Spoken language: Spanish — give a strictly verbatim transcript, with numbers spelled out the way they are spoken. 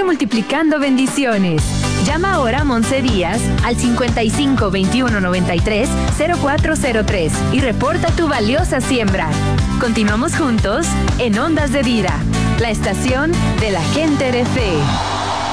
multiplicando bendiciones. Llama ahora a Monse Díaz al cincuenta y cinco, veintiuno, noventa y tres, cero cuatro cero tres y reporta tu valiosa siembra. Continuamos juntos en Ondas de Vida, la estación de la gente de fe.